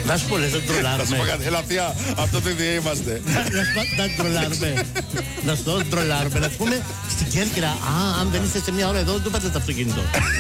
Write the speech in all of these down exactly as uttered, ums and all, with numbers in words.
Να σου πω, λες, δεν τρολάρουμε. Να σου πω κάτι, έλα θεία, αυτό το ίδιο είμαστε. Δεν τρολάρουμε. Να σου πω, δεν τρολάρουμε. Να σου πούμε στην Κέρκυρα, α, αν δεν είστε σε μια ώρα εδώ, δεν το πάτε το αυτοκίνητο.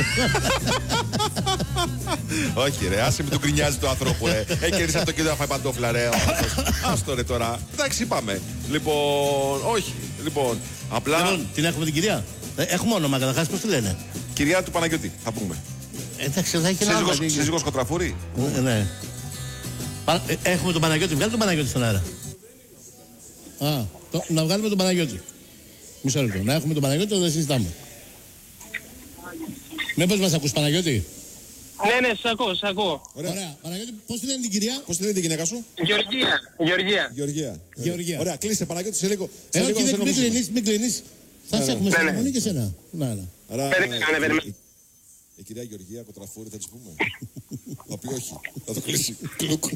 Όχι ρε, άσε με το γκρινιάζει του ανθρώπου ρε. Έχει κερδίσει αυτοκίνητο να φάει παντόφλα ρε. Άστο ρε τώρα. Εντάξει, πάμε. Λοιπόν, όχι. Λοιπόν, απλά. Λοιπόν, την έχουμε την κυρία. Έχουμε όνομα καταρχάς, πώς τη λένε. Κυρία του Παναγιώτη, θα πούμε. Εντάξει, θα έχει ένα όνομα. Σύζυγος Κοτραφούρη. Ναι. Έχουμε τον Παναγιώτη, βγάλει τον Παναγιώτη στον αέρα. Α, το, να βγάλουμε τον Παναγιώτη. Μισό λεπτό. Να έχουμε τον Παναγιώτη, δεν συζητάμε. Μήπως μας ακούς, Παναγιώτη? Ναι, ναι, σας ακούω, σας ακούω. Ωραία. Ωραία. Παναγιώτη, πώς τη λένε την κυρία? Πώς τη λένε την γυναίκα σου? Γεωργία. Γεωργία. Γεωργία. Γεωργία. Ωραία, κλείσε Παναγιώτη σε λίγο. Σε Ε, λίγο όχι, θα μην σε κλείνεις, μην κλείνεις. Θα σε έχουμε Ναι, ναι. συμφωνεί και σένα. Να, ναι. Άρα, Περίμενε, ε, περίμενε. η- Η κυρία Γεωργία Κοτραφούρη θα της πούμε. Θα πει όχι. Θα το κλείσει. Κλουκ.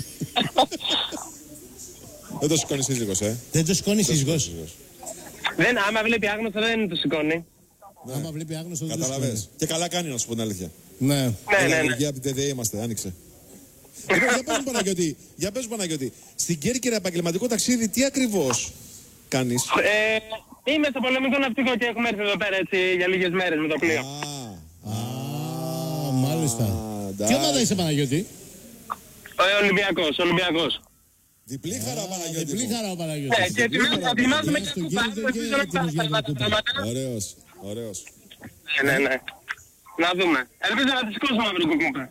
Δεν το σηκώνει σύζυγος, ε. Δεν το σηκώνει σύζυγος. Σύζυγος. Δεν, άμα βλέπει άγνωστο δεν το σηκώνει. Άμα βλέπει άγνωστο δεν το σηκώνει. Καταλαβες. Και καλά κάνει να σου πω την αλήθεια. Ναι. Ναι, Έλα, ναι, ναι. Γεωργία, από την ΤΔΕ είμαστε, άνοιξε. Λοιπόν, για πες μου Παναγιώτη, για πες μου Παναγιώτη, στην Κέρκυρα επαγγελματικό ταξίδι τι ακριβώς κάνεις? Ε, είμαι στο πολεμικό ναυτικό και έχουμε έρθει εδώ πέρα έτσι για λίγες μέρες με το πλοίο. Α, Α, μάλιστα. εντάξει. Τι ομάδα είσαι, Παναγιώτη? Ο Ολυμπιακός, Ολυμπιακός. Διπλή χαρά Παναγιώτη. Διπλή μου. χαρά ο Παναγιώτης. Ναι, και ετοιμάζουμε- ετοιμάζουμε και Στον κουπά. Κέρκυρα και Ελπίζω να έτοιμος φτάσει για τα την πράγματα. Ωραίος, ωραίος. Ναι, ναι, ναι. Να δούμε. Ελπίζω να τη σηκώσουμε αύριο κουκούπα.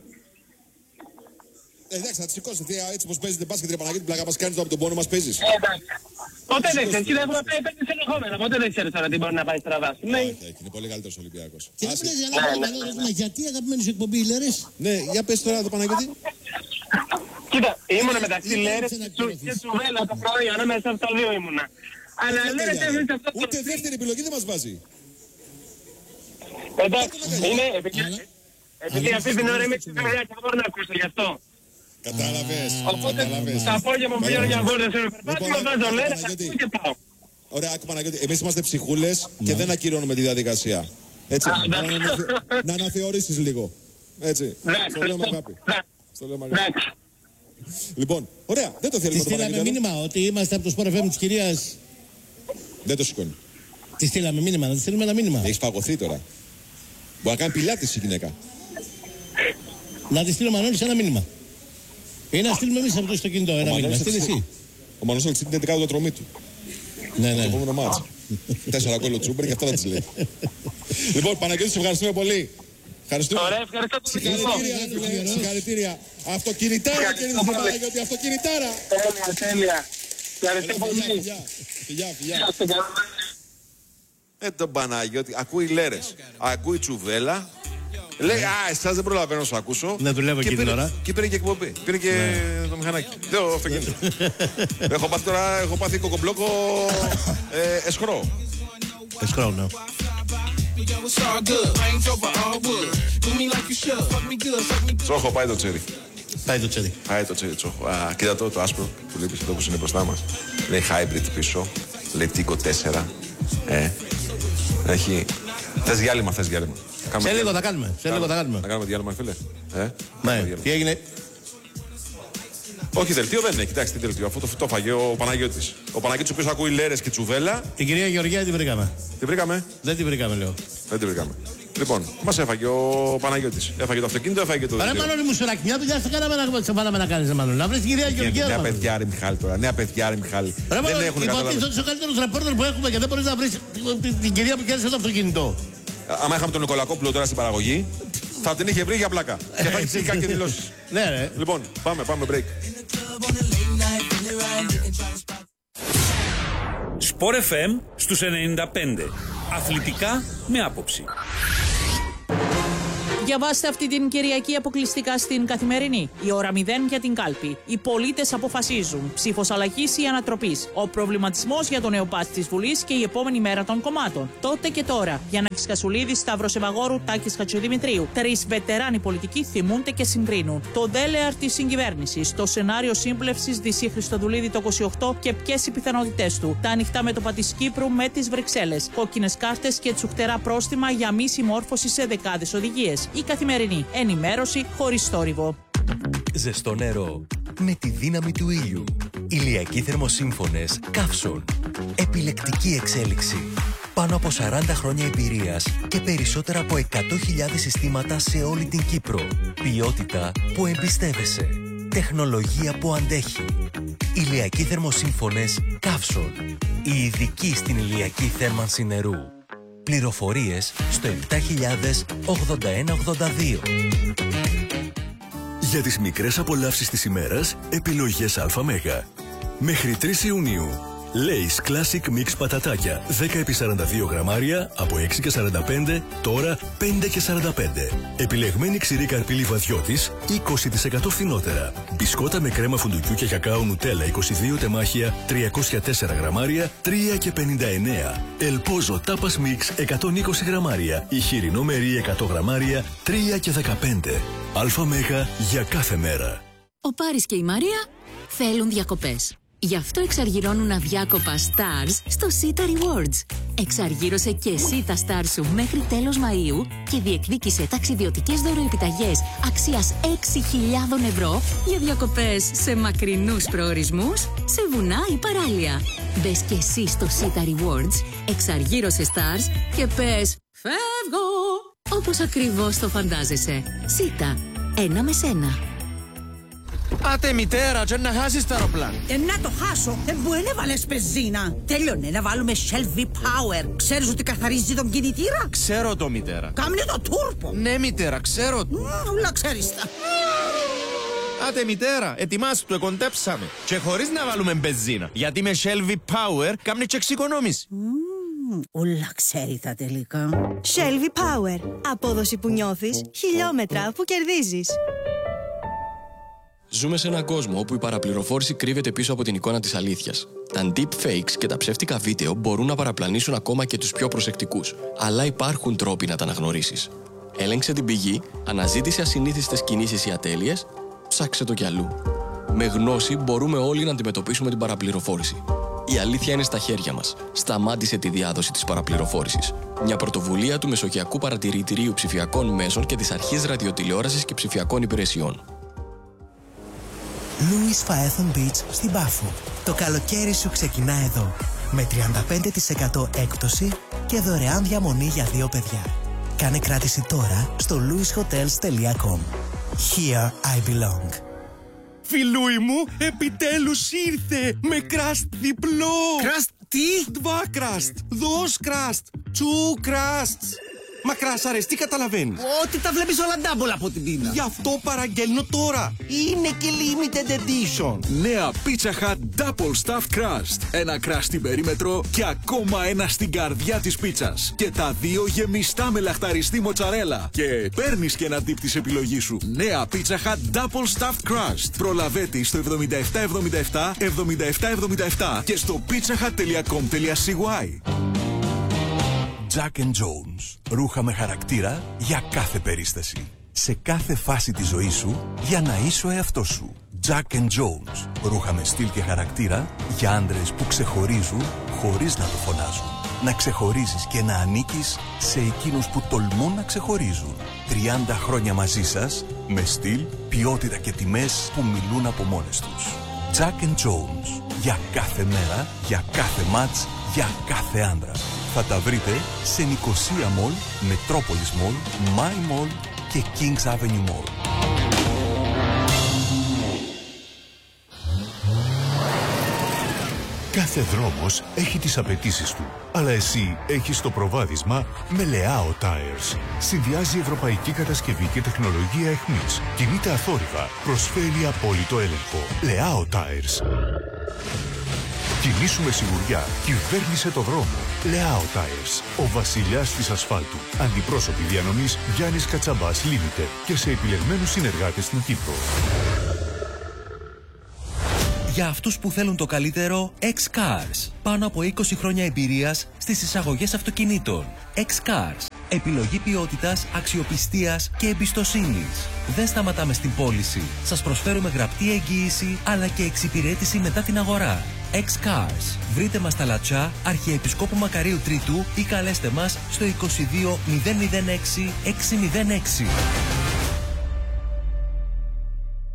Ε, εντάξει, θα τη σηκώσει. Έτσι πως παίζετε μπάσκετ, ρε Παναγιώτη, πλάκα μας κάνεις τώρα από τον πόνο μας παίζεις. Ε, εντάξει. Ποτέ δεν ξέρεις. Κοίτα, έχουμε πέντε συνεχόμενα. Ποτέ δεν ξέρεις τώρα τι μπορεί να πάει στραβά. Ναι. Όχι, όχι, είναι πολύ καλύτερος Ολυμπιακός. Και δεν Άσε. μου λες, για να κάνω καλό ερώτημα, γιατί αγαπημένοι σου εκπομπή, οι Λέρες? Ναι, για πες τώρα το Παναγιώτη. Κοίτα, ήμουνα μεταξύ Δεν Λέρες ήθελα να και ακολουθήσω. Τσουβέλα το πρωί, ανάμεσα σε αυτά δύο ήμουνα. Αλλά Λέρες έμεινε αυτό το... Ούτε δεύτερη επιλογή δεν μας βάζει. Εντάξει, είναι επειδή... Αλλά- Επειδή αυτή την ώρα είμαι στη δουλειά και δεν μπορώ να ακούσω γι' αυτό. Κατάλαβες, Οπότε κατάλαβες. το απόγευμα που πηγαίνω για βόρεια σε περπάτημα Λοιπόν, βάζω Λέρες Παναγιώτη. και πάω. Ωραία, άκου Παναγιώτη, εμείς είμαστε ψυχούλες και δεν ακυρώνουμε τη διαδικασία. Έτσι, Α, να, εντάξει. αναθε- να αναθεωρήσεις λίγο. Έτσι, Εντάξει, στο λέω με αγάπη. εντάξει, Στο λέω με αγάπη. εντάξει. Λοιπόν, ωραία, δεν το Τη θέλουμε το στείλαμε Παναγιώτη. μήνυμα ότι είμαστε από το Sport εφ εμ της κυρίας. Δεν το σηκώνει. Τη στείλαμε μήνυμα, να τη στείλουμε ένα μήνυμα. Έχεις παγωθεί τώρα. Μπορεί να κάνει πιλάτης η γυναίκα. Να τη στείλουμε Μανώλη σε ένα μήνυμα. Ή να στείλουμε εμείς από το στο κινητό ένα μήνυμα. Μανώλης Στείλ' έτσι- εσύ. Ο Μανώλης είναι δεκάδο το τρομή του. Ναι, Το ναι. επόμενο μάτς. Τέσσερα γκολ Τσούμπερ και αυτό θα της λέει. Λοιπόν, Παναγιώτη, σε ευχαριστούμε πολύ. Ευχαριστούμε. Ωραία, ευχαριστώ πολύ. Συγχαρητήρια, ρε φίλε, συγχαρητήρια. Αυτοκινητάρα, κύριε Παναγιώτη, αυτοκινητάρα. Τέλεια, τέλεια. Ευχαριστώ πολύ. Φιλιά, φιλιά, φιλιά. Είστε καλά. Ε, τον Παναγιώτη, ακούει Λέρες, ακούει Τσουβέλα. Λέει, α, εσάς δεν προλαβαίνω να σου ακούσω. Ναι, δουλεύω Και εκείνη την πήρε- ώρα. Και πήρε και εκπομπή. Πήρε και το μηχανάκι. Δεν το αυτοκίνητο. Έχω πάθει τώρα, έχω πάθει κοκομπλόκο ε, εσχρό. Εσχρόνο. Τσόχο, πάει το τσέρι. Πάει το τσέρι. Πάει το τσέρι, τσόχο. Α, κοίτα το, το άσπρο που λείπει εδώ που είναι μπροστά μας. Λέει hybrid πίσω. Λέει Tico τέσσερα. Ε, έχει. Θες διάλειμμα, θες διάλειμμα. Κάνουμε Σε λίγο διάλειμμα. θα κάνουμε. Σε λίγο θα κάνουμε. Να κάνουμε διάλειμμα, φίλε. Ε, Ναι. κάνουμε διάλειμμα. Τι έγινε? Όχι, δελτίο δεν είναι. Κοιτάξτε τι δελτίο. Αυτό το, το φάγε ο Παναγιώτης. Ο Παναγιώτης ο οποίος ακούει Λέρες και Τσουβέλα. Την κυρία Γεωργία την βρήκαμε. Τη βρήκαμε. Δεν την βρήκαμε, λέω. Δεν τη βρήκαμε. Λοιπόν, μας έφαγε ο Παναγιώτης. Έφαγε το αυτοκίνητο, έφαγε και το Ρε δελτίο. Μανώλη μου σουράκι, μια δουλειά θα κάναμε να σε βάλαμε να κάνεις, Μανώλη. Να βρεις την κυρία Γεωργία. Νέα Μανώλη. παιδιά, ρε Μιχάλη τώρα. Νέα παιδιά, ρε Μιχάλη. Ρε Δεν Μανώλη, έχουν καταλάβει. υποτίθεται ότι είσαι ο καλύτερος ρεπόρτερ που έχουμε και δεν μπορείς να βρεις την- την- την κυρία που κέρδισε το αυτοκίνητο. Άμα είχαμε τον Νικολακόπουλο τώρα στην παραγωγή, θα την είχε βρει για πλάκα. Και θα είχε κάνει και δηλώσεις. Ναι, ρε. Λοιπόν, πάμε, πάμε break. Sport εφ εμ στους ενενήντα πέντε. Αθλητικά με άποψη. Διαβάστε αυτή την Κυριακή αποκλειστικά στην Καθημερινή. Η ώρα μηδέν για την κάλπη. Οι πολίτες αποφασίζουν. Ψήφος αλλαγής ή ανατροπής. Ο προβληματισμός για το νέο πάτη της Βουλής και η επόμενη μέρα των κομμάτων. Τότε και τώρα. Γιάννακης Κασουλίδης, Σταύρος Ευαγόρου, Τάκης Χατζηδημητρίου. Τρεις βετεράνοι πολιτικοί θυμούνται και συγκρίνουν. Το δέλεαρ της συγκυβέρνησης. Το σενάριο σύμπλευσης Δυσσή Χριστοδουλίδη το είκοσι οκτώ και ποιες οι πιθανότητές του. Τα ανοιχτά μέτωπα της Κύπρου με τις Βρυξέλλες. Κόκκινες κάρτες και τσουχτερά πρόστιμα για μη συμμόρφωση σε δεκάδες οδηγίες. Η Καθημερινή. Ενημέρωση χωρίς θόρυβο. Ζεστό νερό με τη δύναμη του ήλιου. Ηλιακοί θερμοσύμφωνες Καύσον. Επιλεκτική εξέλιξη. Πάνω από σαράντα χρόνια εμπειρίας και περισσότερα από εκατό χιλιάδες συστήματα σε όλη την Κύπρο. Ποιότητα που εμπιστεύεσαι. Τεχνολογία που αντέχει. Ηλιακοί θερμοσύμφωνες Καύσον. Οι ειδικοί στην ηλιακή θέρμανση νερού. Πληροφορίες στο επτά χιλιάδες ογδόντα ένα ογδόντα δύο. Για τις μικρές απολαύσεις της ημέρας, επιλογές ΑΜ. Μέχρι τρεις Ιουνίου. Lay's Classic Mix πατατάκια δέκα επί σαράντα δύο γραμμάρια από έξι και σαράντα πέντε, τώρα πέντε και σαράντα πέντε. Επιλεγμένη ξηρή καρπή λιβαδιώτης είκοσι τοις εκατό φθηνότερα. Μπισκότα με κρέμα φουντουκιού και κακάο νουτέλα είκοσι δύο τεμάχια τριακόσια τέσσερα γραμμάρια τρία και πενήντα εννέα. Ελπόζο τάπας μίξ εκατόν είκοσι γραμμάρια. Η χοιρινό μερί εκατό γραμμάρια τρία και δεκαπέντε. Αλφα Μέγα για κάθε μέρα. Ο Πάρης και η Μαρία θέλουν διακοπές. Γι' αυτό εξαργυρώνουν αδιάκοπα stars στο Sita Rewards. Εξαργύρωσε και εσύ τα stars σου μέχρι τέλος Μαΐου και διεκδίκησε ταξιδιωτικές δωροεπιταγές αξίας έξι χιλιάδες ευρώ για διακοπές σε μακρινούς προορισμούς, σε βουνά ή παράλια. Μπες και εσύ στο Sita Rewards, εξαργύρωσε stars και πες «Φεύγω!» όπως ακριβώς το φαντάζεσαι. Sita, ένα με σένα. Άτε μητέρα, και να χάσεις το αεροπλάνο. Ε, να το χάσω. Δεν μπορεί να βάλεις πεζίνα. Τέλειωνε να βάλουμε Shell V-Power. Ξέρεις ότι καθαρίζει τον κινητήρα? Ξέρω το μητέρα. Κάμνε το τούρπο. Ναι μητέρα, ξέρω το. Ούλα ξέρεις τα. Άτε μητέρα, ετοιμάσου το, εκοντέψαμε. Και χωρίς να βάλουμε μπενζίνα. Γιατί με Shell V-Power κάμνει και εξοικονόμηση. Ούλα ξέρει τα τελικά. Shell V-Power. Απόδοση που νιώθεις, χιλιόμετρα που κερδίζεις. Ζούμε σε έναν κόσμο όπου η παραπληροφόρηση κρύβεται πίσω από την εικόνα της αλήθειας. Τα deepfakes και τα ψεύτικα βίντεο μπορούν να παραπλανήσουν ακόμα και τους πιο προσεκτικούς. Αλλά υπάρχουν τρόποι να τα αναγνωρίσεις. Έλεγξε την πηγή, αναζήτησε ασυνήθιστες κινήσεις ή ατέλειες, ψάξε το κι αλλού. Με γνώση μπορούμε όλοι να αντιμετωπίσουμε την παραπληροφόρηση. Η αλήθεια είναι στα χέρια μας. Σταμάτησε τη διάδοση της παραπληροφόρησης. Μια πρωτοβουλία του Μεσογειακού Παρατηρητηρίου Ψηφιακών Μέσων και της Αρχής Ραδιοτηλεόρασης και Ψηφιακών Υπηρεσιών. Louis Phaethon Beach στην Πάφο. Το καλοκαίρι σου ξεκινά εδώ. Με τριάντα πέντε τοις εκατό έκπτωση και δωρεάν διαμονή για δύο παιδιά. Κάνε κράτηση τώρα στο louis hotels τελεία com. Here I belong. Φιλούι μου, επιτέλους ήρθε με κραστ διπλό. Κραστ τι? Δβα κραστ, δος κραστ, τσου κραστ. Μακράς αρες, τι καταλαβαίνεις? Ότι τα βλέπεις όλα double από την πίνα. Γι' αυτό παραγγέλνω τώρα. Είναι και limited edition. Νέα Pizza Hut Double Stuffed Crust. Ένα crust στην περίμετρο και ακόμα ένα στην καρδιά της πίτσας. Και τα δύο γεμιστά με λαχταριστή μοτσαρέλα. Και παίρνεις και ένα dip της επιλογής σου. Νέα Pizza Hut Double Stuffed Crust. Προλαβέτη στο εβδομήντα επτά εβδομήντα επτά εβδομήντα επτά εβδομήντα επτά και στο pizzahut τελεία com τελεία c y. Jack and Jones. Ρούχα με χαρακτήρα για κάθε περίσταση. Σε κάθε φάση της ζωής σου για να είσαι ο εαυτός σου. Jack and Jones. Ρούχα με στυλ και χαρακτήρα για άντρες που ξεχωρίζουν χωρίς να το φωνάζουν. Να ξεχωρίζεις και να ανήκεις σε εκείνους που τολμούν να ξεχωρίζουν. τριάντα χρόνια μαζί σας με στυλ, ποιότητα και τιμές που μιλούν από μόνες τους. Jack and Jones. Για κάθε μέρα, για κάθε μάτς, για κάθε άντρα. Θα τα βρείτε σε Νικοσία Mall, Metropolis Mall, My Mall και Kings Avenue Mall. Κάθε δρόμος έχει τις απαιτήσεις του, αλλά εσύ έχεις το προβάδισμα με Leao Tires. Συνδυάζει ευρωπαϊκή κατασκευή και τεχνολογία εχμής. Κινείται αθόρυβα, προσφέρει απόλυτο έλεγχο. Leao Tires. Κινήσου με σιγουριά, κυβέρνησε το δρόμο. Leao Tires, ο βασιλιάς της ασφάλτου. Αντιπρόσωποι διανομής Γιάννης Κατσαμπάς Limited και σε επιλεγμένους συνεργάτες στην Κύπρο. Για αυτούς που θέλουν το καλύτερο, X-Cars. Πάνω από είκοσι χρόνια εμπειρίας στις εισαγωγές αυτοκινήτων. X-Cars. Επιλογή ποιότητας, αξιοπιστίας και εμπιστοσύνης. Δεν σταματάμε στην πώληση. Σας προσφέρουμε γραπτή εγγύηση αλλά και εξυπηρέτηση μετά την αγορά. X-Cars. Βρείτε μας στα Λατσά, Αρχιεπισκόπου Μακαρίου Τρίτου ή καλέστε μας στο είκοσι δύο μηδέν μηδέν έξι έξι μηδέν έξι.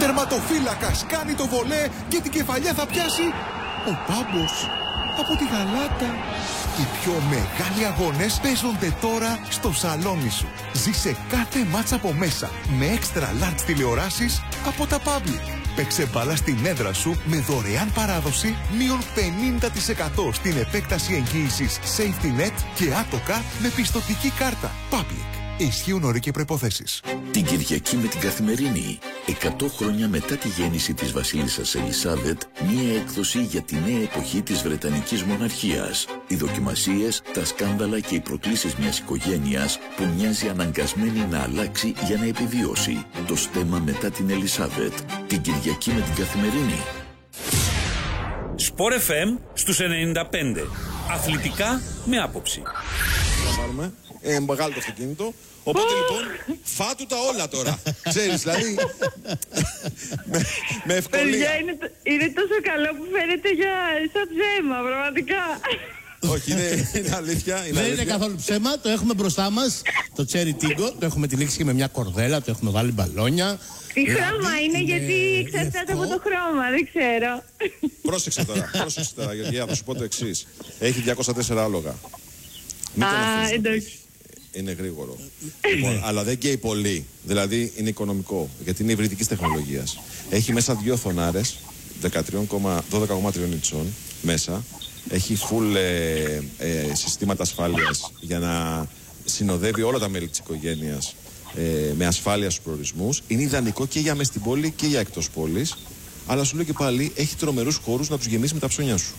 Τερματοφύλακας κάνει το βολέ και την κεφαλιά θα πιάσει ο Πάμπος από τη Γαλάτα. Οι πιο μεγάλοι αγώνες παίζονται τώρα στο σαλόνι σου. Ζήσε κάθε μάτσα από μέσα με extra large τηλεοράσεις από τα Public. Παίξε μπάλα στην έδρα σου με δωρεάν παράδοση μείον πενήντα τοις εκατό στην επέκταση εγγύησης Safety Net και άτοκα με πιστωτική κάρτα. Public. Ισχύουν όροι και προϋποθέσεις. Την Κυριακή με την Καθημερινή. εκατό χρόνια μετά τη γέννηση της βασίλισσας Ελισάβετ, μία έκδοση για τη νέα εποχή της Βρετανικής Μοναρχίας. Οι δοκιμασίες, τα σκάνδαλα και οι προκλήσεις μιας οικογένειας που μοιάζει αναγκασμένη να αλλάξει για να επιβιώσει. Το στέμμα μετά την Ελισάβετ. Την Κυριακή με την Καθημερινή. Σπορ εφ εμ στους ενενήντα πέντε. Αθλητικά με άποψη. Να πάρουμε. Ε, μεγάλο το αυτοκίνητο. Οπότε λοιπόν, φάτου τα όλα τώρα. Ξέρεις, δηλαδή. με, με ευκολία. Παιδιά, είναι, είναι τόσο καλό που φαίνεται για σαν ψέμα, πραγματικά. Όχι, είναι, είναι αλήθεια. Είναι Δεν αλήθεια. είναι καθόλου ψέμα, το έχουμε μπροστά μας. Το Cherry Tiggo, το έχουμε τυλίξει και με μια κορδέλα, το έχουμε βάλει μπαλόνια. Τι χρώμα είναι, είναι, γιατί εξαρτάται από το χρώμα, δεν ξέρω. Πρόσεξε τώρα, πρόσεξε τώρα, Γεωργία, θα σου πω το εξής. Έχει διακόσια τέσσερα άλογα. Μην τον Α, αφήσεις. εντάξει. Είναι γρήγορο. Λοιπόν, αλλά δεν καίει πολύ. Δηλαδή είναι οικονομικό. Γιατί είναι υβριδικής τεχνολογίας. Έχει μέσα δύο οθονάρες δώδεκα κόμμα τρία ιντσών μέσα. Έχει full ε, ε, συστήματα ασφάλειας για να συνοδεύει όλα τα μέλη της οικογένειας ε, με ασφάλεια στους προορισμούς. Είναι ιδανικό και για μες στην πόλη και για εκτός πόλης. Αλλά σου λέω και πάλι, έχει τρομερούς χώρους να τους γεμίσει με τα ψώνια σου.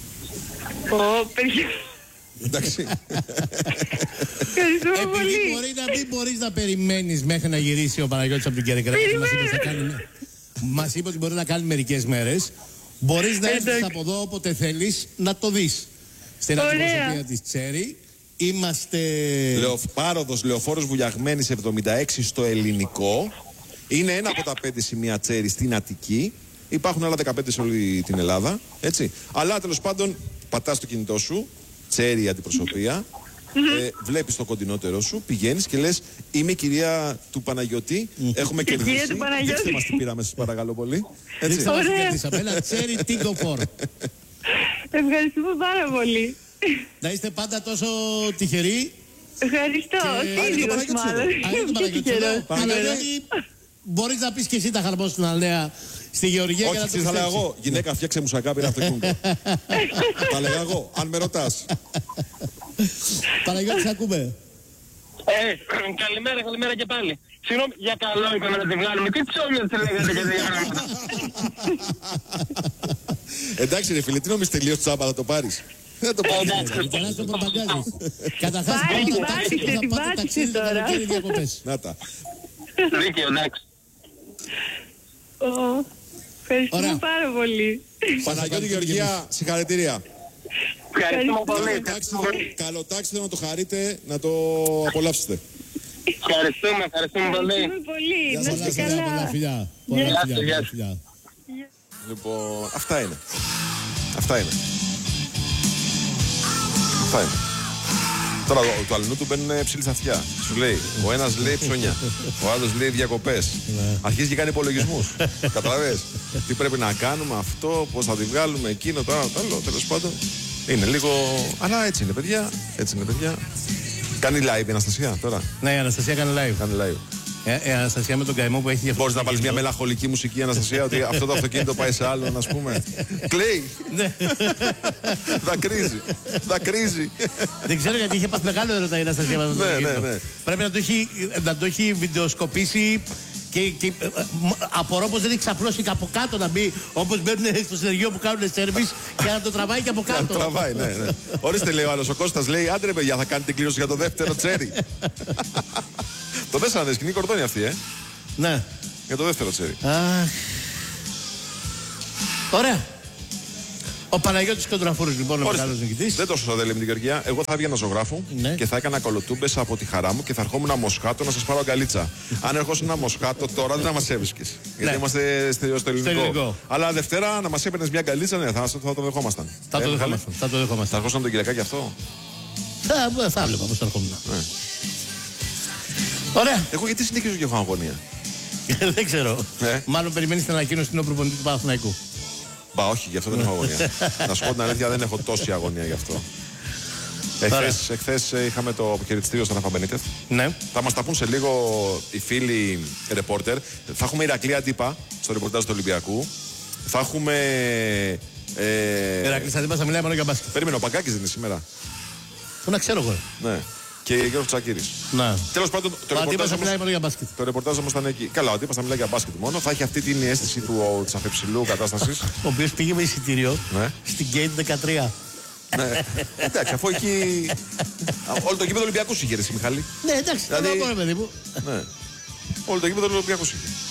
Ω, παιδιά. Εντάξει. Ευχαριστούμε Επειδή πολύ. μπορεί να μην μπορείς να περιμένεις μέχρι να γυρίσει ο Παναγιώτης από την Κερκρά. Μας είπε ότι θα κάνει- Μας είπε ότι μπορεί να κάνει μερικές μέρες. Μπορείς να έρθεις από εδώ όποτε θέλεις να το δεις. Στην Ωραία. αντιπροσωπεία της Τσέρι. Είμαστε... Λεω, πάροδος Λεωφόρος Βουλιαγμένης εβδομήντα έξι στο ελληνικό. Είναι ένα από τα πέντε σημεία Τσέρι στην Αττική. Υπάρχουν άλλα δεκαπέντε σε όλη την Ελλάδα. Έτσι. Αλλά τέλος πάντων πατάς το κινητό σου, Τσέρι αντιπροσωπεία. Ε, βλέπεις το κοντινότερό σου, πηγαίνεις και λες είμαι η κυρία του Παναγιώτη, έχουμε Η κυρία κερδίσει. του Παναγιώτη. Δείξτε μας τι πήραμε σας παρακαλώ πολύ. Έτσι. Δείξτε μας τι κερδίσαμε. Ένα Cherry Tiggo φορ. Ευχαριστούμε πάρα πολύ. Να είστε πάντα τόσο τυχεροί. Ευχαριστώ. Και- Σύντηγος μάλλον. Α, είναι το Παναγιώτης εδώ. Παναγιώτη, μπορείς να πεις και εσύ τα χαρμόσυνα νέα στη Γεωργία. Όχι, ξέρεις, θα λέγα εγώ. Γυναίκα, φτιάξε μουσακά, πήρα αυτοκίνητο. Τα λέγα εγώ, αν με ρωτάς. Παναγιώτη, σε ακούμε. Ε, καλημέρα, καλημέρα και πάλι. Συγγνώμη, για καλό είπαμε να τη βγάλουμε. Τι ψώμια τη λέγατε και δεν γράφετε. Εντάξει ρε φίλε, τι νόμιζες τελείως τσάμπα θα το πάρεις. Δεν το πάρεις. Για να το προπαγκάζεις. Καταρχάς, Πάρε την πρώτα πάτησε, ταξίδι, την θα πάτε πάτησε ταξίδι το τώρα. καλοκαίρι διακοπές. Να τα. Δίκαιο, εντάξει. Ω, Ευχαριστούμε Ωραία. πάρα πολύ. Παναγιώτη Γεωργία, συγχαρητήρια. Ευχαριστούμε πολύ. Καλό τάξιδο να το χαρείτε, να το απολαύσετε. Ευχαριστούμε, ευχαριστούμε πολύ. Ευχαριστούμε πολύ. Να Πολλά είστε φιλιά, πολλά καλά. φιλιά. Πολλά Γεια φιλιά, σας, γεια πολλά σας. φιλιά. Λοιπόν, αυτά είναι. Αυτά είναι. Αυτά είναι. Τώρα το, το αλληνού του μπαίνουν ψηλή στα αυτιά. Σου λέει, ο ένας λέει ψωνιά, ο άλλος λέει διακοπές. Αρχίζει και κάνει υπολογισμούς. Καταλαβες. Τι πρέπει να κάνουμε αυτό, πώς θα τη βγάλουμε εκείνο, το άλλο, το άλλο. Τέλος πάντων. Είναι λίγο. Αλλά έτσι είναι, παιδιά. Έτσι είναι, παιδιά. Κάνει live η Αναστασία τώρα. Ναι, η Αναστασία κάνει live. Κάνει live. Ε, η Αναστασία με τον καημό που έχει για αυτό. Μπορείς να βάλεις μια μελαγχολική μουσική, Αναστασία, ότι αυτό το αυτοκίνητο πάει σε άλλον, ας πούμε. Κλαίει. Δακρύζει. Δακρύζει. Δεν ξέρω γιατί είχε πάθει μεγάλο έρωτα η Αναστασία με τον Ναι, αυτοκίνητο. ναι, ναι. Πρέπει να το έχει, να το έχει βιντεοσκοπήσει και, και ε, ε, μ- απορώ πως δεν έχει ξαπλώσει και από κάτω να μπει όπως μπαίνουν στο συνεργείο που κάνουν σέρβις και να το τραβάει και από Να κάτω. τραβάει, ναι, ναι. Ορίστε, λέει ο άλλος. Ο Κώστας λέει: Άντρε, παιδιά, θα κάνετε κλήρωση για το δεύτερο Τσέρι. Το δέσανε, σκηνή κορδόνι αυτή, ε. Ναι. Για το δεύτερο Τσέρι. Αχ. Ωραία. Ο Παναγιώτης Κοντραφούρης λοιπόν ο μεγάλος νικητής. Δεν το σωστά δεν λέμε την Γεωργία. Εγώ θα έβγαινα ζωγράφου Ναι. και θα έκανα κολοτούμπες από τη χαρά μου και θα ερχόμουν Μοσχάτο να σας πάρω αγκαλίτσα. Αν ερχόσουν Μοσχάτο τώρα δεν θα μας έβρισκες. Γιατί Ναι. είμαστε στο, στο ελληνικό. ελληνικό. Αλλά Δευτέρα να μας έπαιρνες μια αγκαλίτσα, ναι, θα, θα το δεχόμασταν. Θα το Ε, δεχόμασταν. Θα το Θα δεχόμασταν. ερχόσουν τον Κυριακάκι αυτό. Θα, θα βλέπα πώς θα ερχόμουν. Ναι. Ωραία. Εγώ γιατί συνεχίζω και έχω αγωνία. Δεν ξέρω. Ναι. Μάλλον περιμένει την ανακοίνωση του νέου προπονητή του Παναθηναϊκού. Μπα, όχι, γι' αυτό δεν έχω αγωνία. Να σου πω την αλήθεια, δεν έχω τόση αγωνία γι' αυτό. Εχθές, εχθές είχαμε το αποχαιρετιστήριο στον Ραφα Μπενίτεθ. Ναι. Θα μας τα πούν σε λίγο οι φίλοι ρεπόρτερ. Θα έχουμε Ηρακλή Αντίπα στο ρεπορτάζ του Ολυμπιακού. Θα έχουμε. Ε... Ηρακλής Αντίπα θα μιλάει μόνο για μπάσκετ. Περίμενε, ο Παγκάκης δεν είναι σήμερα. Το να ξέρω εγώ. Ναι. Και Γιώργος Τσακίρης. Ναι. Τέλος πάντων, το ο Αντίπας θα όμως, μιλάει μόνο για μπάσκετ. Το ρεπορτάζ όμως θα είναι εκεί. Καλά, ο Αντίπας θα μιλάει για μπάσκετ μόνο. Θα έχει αυτή την αίσθηση του, της αφεψηλού κατάστασης. Ο οποίος πήγε με εισιτήριο ναι. στην Gate δεκατρία. Ναι. Εντάξει, αφού εκεί. Όλο το γήπεδο Ολυμπιακού είχε, ρε Μιχάλη. Ναι, εντάξει, δηλαδή... το παιδί μου. Ναι. Όλο το γήπεδο Ολυμπιακού είχε.